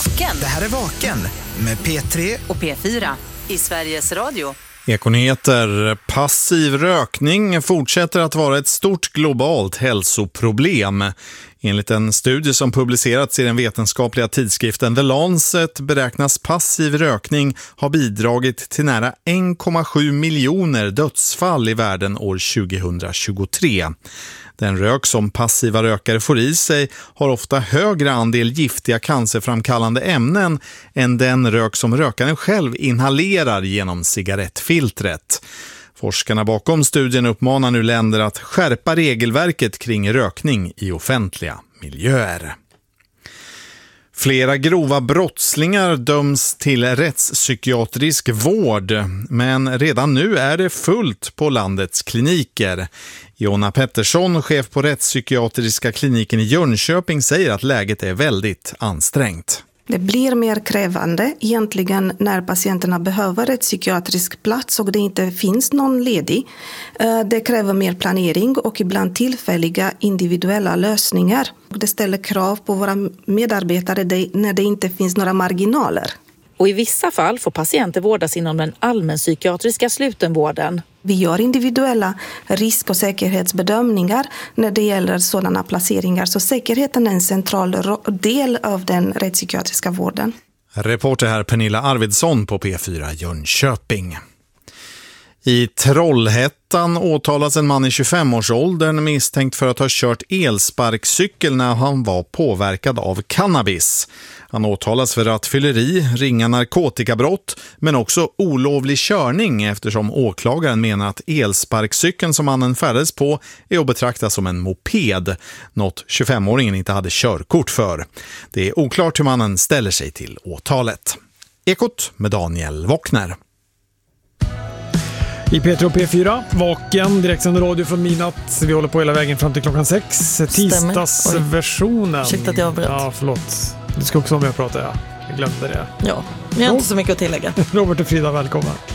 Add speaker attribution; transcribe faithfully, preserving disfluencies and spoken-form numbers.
Speaker 1: Vaken.
Speaker 2: Det här är Vaken med P tre
Speaker 1: och P fyra i Sveriges Radio.
Speaker 3: Ekonyheter. Passiv rökning fortsätter att vara ett stort globalt hälsoproblem. Enligt en studie som publicerats i den vetenskapliga tidskriften The Lancet beräknas passiv rökning ha bidragit till nära en komma sju miljoner dödsfall i världen år tjugohundratjugotre. Den rök som passiva rökare får i sig har ofta högre andel giftiga cancerframkallande ämnen än den rök som rökaren själv inhalerar genom cigarettfiltret. Forskarna bakom studien uppmanar nu länder att skärpa regelverket kring rökning i offentliga miljöer. Flera grova brottslingar döms till rättspsykiatrisk vård, men redan nu är det fullt på landets kliniker. Jonna Pettersson, chef på rättspsykiatriska kliniken i Jönköping, säger att läget är väldigt ansträngt.
Speaker 4: Det blir mer krävande egentligen när patienterna behöver ett psykiatrisk plats och det inte finns någon ledig. Det kräver mer planering och ibland tillfälliga individuella lösningar. Det ställer krav på våra medarbetare när det inte finns några marginaler.
Speaker 5: Och i vissa fall får patienter vårdas inom den allmänpsykiatriska slutenvården.
Speaker 4: Vi gör individuella risk- och säkerhetsbedömningar när det gäller sådana placeringar. Så säkerheten är en central del av den rättspsykiatriska vården.
Speaker 3: Reporter här Pernilla Arvidsson på P fyra Jönköping. I Trollhättan åtalas en man i tjugofemårsåldern misstänkt för att ha kört elsparkcykel när han var påverkad av cannabis. Han åtalas för rattfylleri, ringa narkotikabrott men också olovlig körning eftersom åklagaren menar att elsparkcykeln som mannen färdades på är att betrakta som en moped, något tjugofemåringen inte hade körkort för. Det är oklart hur mannen ställer sig till åtalet. Ekot med Daniel Wockner.
Speaker 6: I P tre och P fyra, Vaken, direktsänd radio från midnatt. Vi håller på hela vägen fram till klockan sex. Tisdagsversionen.
Speaker 7: Ursäkta att jag avbröt.
Speaker 6: Ja, förlåt. Du ska också vara med och prata, ja. Jag glömde det.
Speaker 7: Ja, men jag har inte så mycket att tillägga.
Speaker 6: Robert och Frida, välkomna.